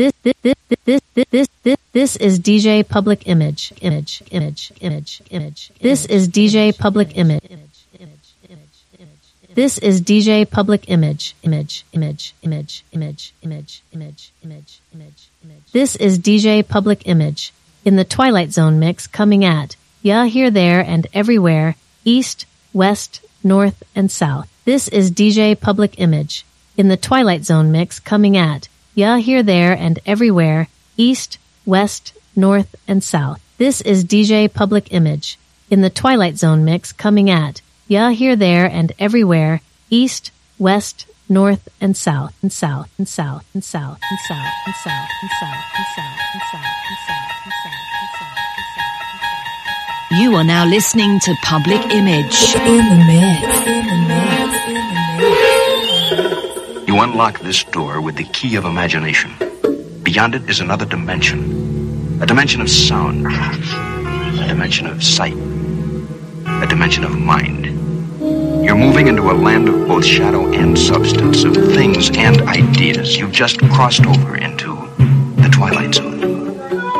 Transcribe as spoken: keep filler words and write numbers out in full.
This this this this this this this is D J Public Image image image image image. This is D J Public Image. This is D J Public Image image image image image image image image image image. This is D J Public Image in the Twilight Zone mix, coming at ya here, there, and everywhere, east, west, north, and south. This is D J Public Image in the Twilight Zone mix, coming at ya here, there, and everywhere, east, west, north, and south. This is D J Public Image in the Twilight Zone mix, coming at ya here, there, and everywhere, east, west, north, and south, and south, and south, and south, and south, and south, and south, and south, and south, and south, and south, and south, and south. You are now listening to Public Image. In the mix. In the mix. In the mix. You unlock this door with the key of imagination. Beyond it is another dimension. A dimension of sound. A dimension of sight. A dimension of mind. You're moving into a land of both shadow and substance, of things and ideas. You've just crossed over into the Twilight Zone.